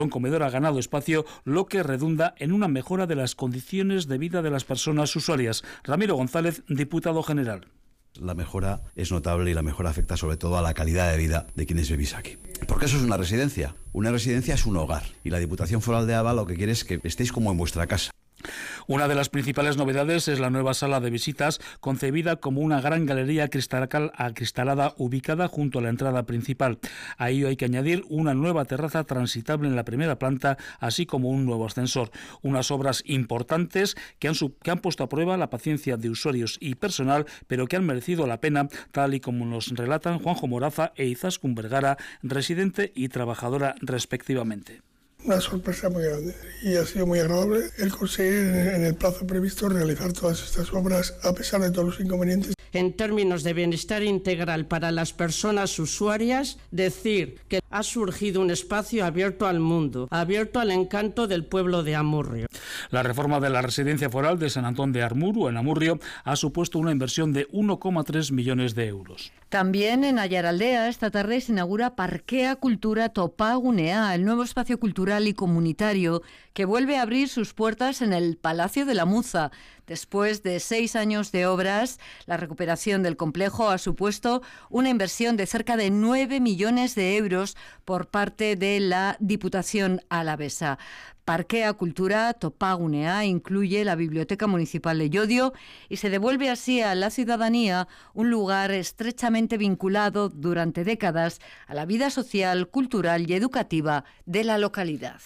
Un comedor ha ganado espacio, lo que redunda en una mejora de las condiciones de vida de las personas usuarias. Ramiro González, diputado general. La mejora es notable y la mejora afecta sobre todo a la calidad de vida de quienes vivís aquí. Porque eso es una residencia. Una residencia es un hogar. Y la Diputación Foral de Álava lo que quiere es que estéis como en vuestra casa. Una de las principales novedades es la nueva sala de visitas, concebida como una gran galería acristalada ubicada junto a la entrada principal. A ello hay que añadir una nueva terraza transitable en la primera planta, así como un nuevo ascensor. Unas obras importantes que han puesto a prueba la paciencia de usuarios y personal, pero que han merecido la pena, tal y como nos relatan Juanjo Moraza e Izaskun Vergara, residente y trabajadora respectivamente. Una sorpresa muy grande y ha sido muy agradable el conseguir en el plazo previsto realizar todas estas obras a pesar de todos los inconvenientes. En términos de bienestar integral para las personas usuarias, decir que ha surgido un espacio abierto al mundo, abierto al encanto del pueblo de Amurrio. La reforma de la residencia foral de Sant Antón de Armuru, en Amurrio, ha supuesto una inversión de 1,3 millones de euros. También en Ayaraldea esta tarde se inaugura Parkea Kultura Topagunea, el nuevo espacio cultural y comunitario que vuelve a abrir sus puertas en el Palacio de la Muza. Después de 6 años de obras, la recuperación del complejo ha supuesto una inversión de cerca de 9 millones de euros por parte de la Diputación alavesa. Parkea Kultura Topagunea incluye la Biblioteca Municipal de Llodio y se devuelve así a la ciudadanía un lugar estrechamente vinculado durante décadas a la vida social, cultural y educativa de la localidad.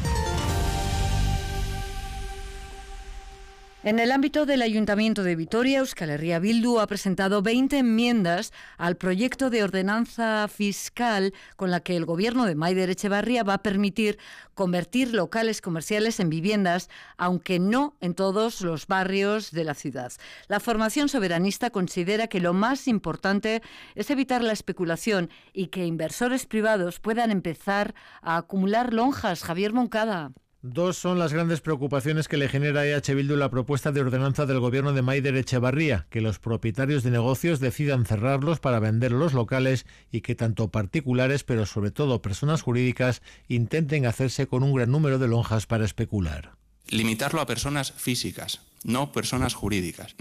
En el ámbito del Ayuntamiento de Vitoria, Euskal Herria Bildu ha presentado 20 enmiendas al proyecto de ordenanza fiscal con la que el gobierno de Maider Etxebarria va a permitir convertir locales comerciales en viviendas, aunque no en todos los barrios de la ciudad. La formación soberanista considera que lo más importante es evitar la especulación y que inversores privados puedan empezar a acumular lonjas. Javier Moncada. 2 son las grandes preocupaciones que le genera a EH Bildu la propuesta de ordenanza del gobierno de Maider Etxebarria, que los propietarios de negocios decidan cerrarlos para vender los locales y que tanto particulares, pero sobre todo personas jurídicas, intenten hacerse con un gran número de lonjas para especular. Limitarlo a personas físicas, no personas jurídicas.